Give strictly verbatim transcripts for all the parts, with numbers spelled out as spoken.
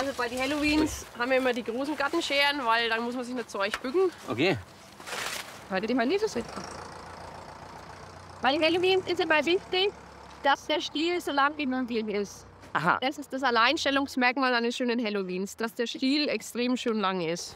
Also bei den Halloweens haben wir immer die großen Gartenscheren, weil dann muss man sich nicht so euch bücken. Okay. Heute die mal nicht so sitzen. Bei den Halloweens ist immer wichtig, dass der Stiel so lang wie möglich ist. Aha. Das ist das Alleinstellungsmerkmal eines schönen Halloweens, dass der Stiel extrem schön lang ist.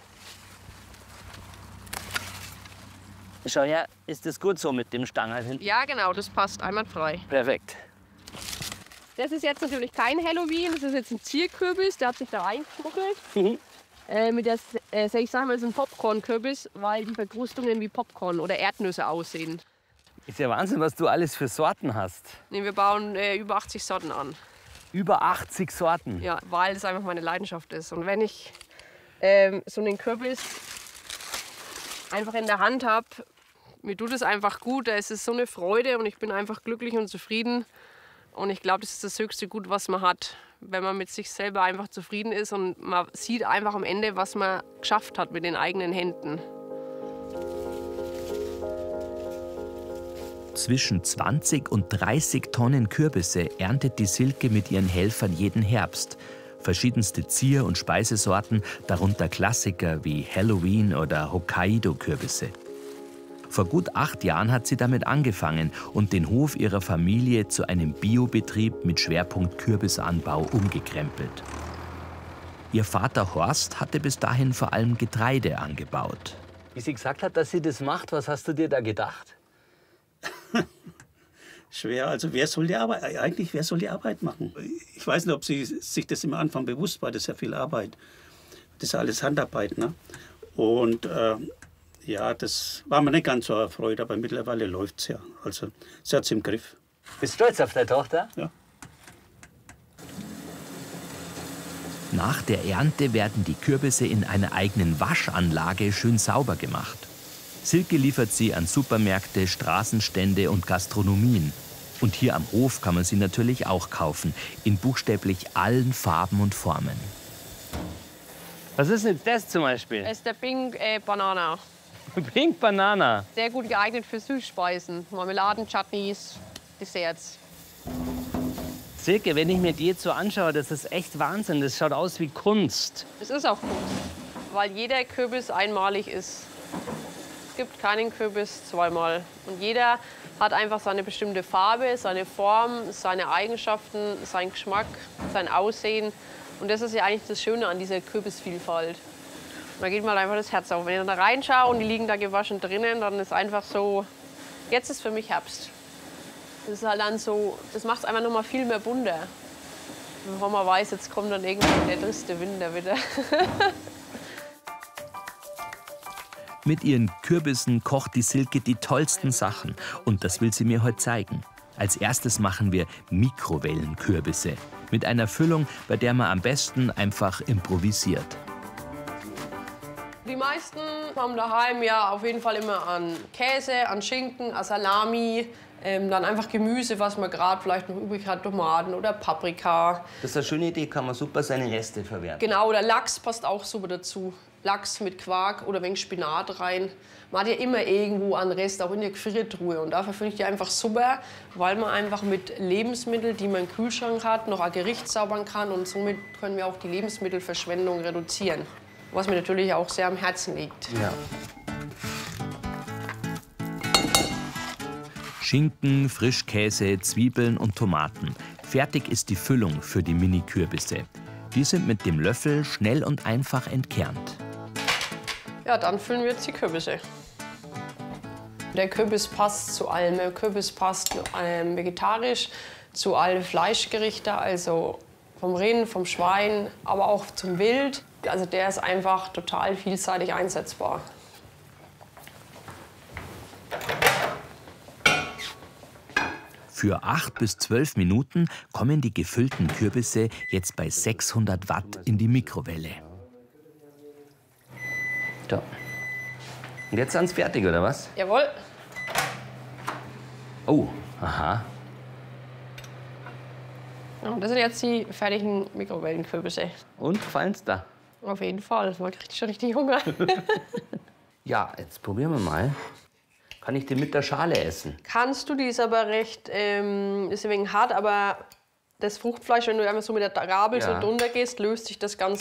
Schau her, ist das gut so mit dem Stangerl hinten? Ja, genau, das passt einwandfrei. Perfekt. Das ist jetzt natürlich kein Halloween, das ist jetzt ein Zierkürbis, der hat sich da eingeschmuggelt. Mhm. Äh, mit der, äh, ich sag mal, das ist ein Popcorn-Kürbis, weil die Verkrustungen wie Popcorn oder Erdnüsse aussehen. Ist ja Wahnsinn, was du alles für Sorten hast. Nee, wir bauen äh, über achtzig Sorten an. Über achtzig Sorten? Ja, weil es einfach meine Leidenschaft ist. Und wenn ich ähm, so einen Kürbis einfach in der Hand habe, mir tut es einfach gut, da ist es so eine Freude und ich bin einfach glücklich und zufrieden. Und ich glaube, das ist das höchste Gut, was man hat, wenn man mit sich selber einfach zufrieden ist und man sieht einfach am Ende, was man geschafft hat mit den eigenen Händen. Zwischen zwanzig und dreißig Tonnen Kürbisse erntet die Silke mit ihren Helfern jeden Herbst. Verschiedenste Zier- und Speisesorten, darunter Klassiker wie Halloween oder Hokkaido-Kürbisse. Vor gut acht Jahren hat sie damit angefangen und den Hof ihrer Familie zu einem Biobetrieb mit Schwerpunkt Kürbisanbau umgekrempelt. Ihr Vater Horst hatte bis dahin vor allem Getreide angebaut. Wie sie gesagt hat, dass sie das macht, was hast du dir da gedacht? Schwer. Also wer soll die Arbeit, eigentlich wer soll die Arbeit machen? Ich weiß nicht, ob sie sich das am Anfang bewusst war, das ist ja viel Arbeit. Das ist alles Handarbeit, ne? Und äh, ja, das war mir nicht ganz so erfreut, aber mittlerweile läuft es ja. Also sie hat es im Griff. Bist du stolz auf deine Tochter? Ja. Nach der Ernte werden die Kürbisse in einer eigenen Waschanlage schön sauber gemacht. Silke liefert sie an Supermärkte, Straßenstände und Gastronomien. Und hier am Hof kann man sie natürlich auch kaufen, in buchstäblich allen Farben und Formen. Was ist jetzt das zum Beispiel? Das ist der Pink äh, Banana. Pink Banana. Sehr gut geeignet für Süßspeisen, Marmeladen, Chutneys, Desserts. Silke, wenn ich mir die jetzt so anschaue, das ist echt Wahnsinn. Das schaut aus wie Kunst. Es ist auch Kunst, weil jeder Kürbis einmalig ist. Es gibt keinen Kürbis zweimal. Und jeder hat einfach seine bestimmte Farbe, seine Form, seine Eigenschaften, seinen Geschmack, sein Aussehen. Und das ist ja eigentlich das Schöne an dieser Kürbisvielfalt. Da geht mal einfach das Herz auf. Wenn ich da reinschaue und die liegen da gewaschen drinnen, dann ist einfach so, jetzt ist für mich Herbst. Das ist halt dann so, das macht es einfach noch mal viel mehr bunter. Wenn man weiß, jetzt kommt dann irgendwann der triste Winter wieder. Mit ihren Kürbissen kocht die Silke die tollsten Sachen. Und das will sie mir heute zeigen. Als erstes machen wir Mikrowellenkürbisse. Mit einer Füllung, bei der man am besten einfach improvisiert. Die meisten haben daheim ja auf jeden Fall immer an Käse, an Schinken, an Salami, ähm, dann einfach Gemüse, was man gerade vielleicht noch übrig hat, Tomaten oder Paprika. Das ist eine schöne Idee, kann man super seine Reste verwerten. Genau, oder Lachs passt auch super dazu. Lachs mit Quark oder wenig Spinat rein. Man hat ja immer irgendwo einen Rest, auch in der Gefriertruhe. Und dafür finde ich die einfach super, weil man einfach mit Lebensmitteln, die man im Kühlschrank hat, noch ein Gericht zaubern kann. Und somit können wir auch die Lebensmittelverschwendung reduzieren. Was mir natürlich auch sehr am Herzen liegt. Ja. Schinken, Frischkäse, Zwiebeln und Tomaten. Fertig ist die Füllung für die Mini-Kürbisse. Die sind mit dem Löffel schnell und einfach entkernt. Ja, dann füllen wir jetzt die Kürbisse. Der Kürbis passt zu allem. Der Kürbis passt ähm, vegetarisch zu allen Fleischgerichten, also vom Rind, vom Schwein, aber auch zum Wild. Also der ist einfach total vielseitig einsetzbar. Für acht bis zwölf Minuten kommen die gefüllten Kürbisse jetzt bei sechshundert Watt in die Mikrowelle. Da. Und jetzt sind sie fertig, oder was? Jawohl. Oh, aha. Und das sind jetzt die fertigen Mikrowellenkürbisse. Und gefallen's da? Auf jeden Fall, man kriegt schon richtig Hunger. Ja, jetzt probieren wir mal. Kann ich die mit der Schale essen? Kannst du, die ist aber recht, ähm, ist ein wenig hart, aber das Fruchtfleisch, wenn du einfach so mit der Gabel Ja. so drunter gehst, löst sich das ganz